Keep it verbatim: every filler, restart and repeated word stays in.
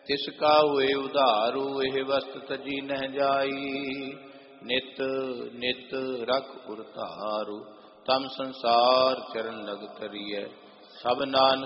ਤਿਸ ਕਾ ਹੋਏ ਉਧਾਰੂ ਇਹ ਵਸਤ ਤਜੀ ਨਹਿ ਜਾਈ। ਨਿਤ ਨਿਤ ਰਖ ਉਰ ਧਾਰੂ ਤਮ ਸੰਸਾਰ ਚਰਨ ਲਗ ਤਰੀਐ। ਸਭ ਨਾਨਕ